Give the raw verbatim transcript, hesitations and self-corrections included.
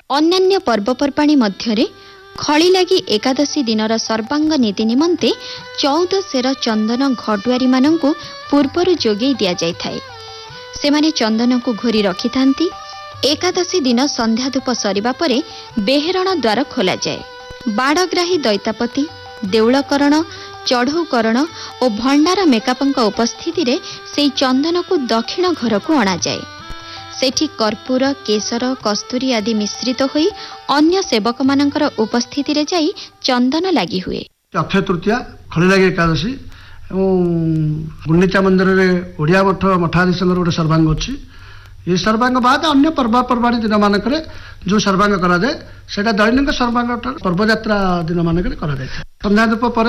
अन्यान्य पर्वपर्वाणी मध्यरे खली लगी एकादशी दिनर सर्वांग नीति निमंते चौदह सेर चंदन घटुआरी मानंकु पूर्वर जोगई दिया जाय थाए। सेमाने चंदन को घोरी रखि थांती। एकादशी दिन संध्या धूप सरिबा परे बेहेरण द्वार खोला जाए। बाड़ग्राही दैतापति, देउलकरण, चढ़ौकरण और भंडार मेकापंक उपस्थिति रे सेई चंदन को दक्षिण घर को अणा जाए। सेठी कर्पूर, केसर, कस्तूरी आदि मिश्रित होई अन्य सेवक मानकर उपस्थिति रे जाई चंदन लागि हुए। अक्षय तृतीया, खली लगी एकादशी गुंडीचा मंदिर में ओडिया मठ मठाधीश गोटे सर्वांग अच्छी। ये सर्वांग बाद अन्य पर्वपर्वाणी दिन मानक जो सर्वांग करा जाए सेटा दैनिक सर्वांग पर्वयात्रा दिन मानक करा जाए। संध्या धूप पर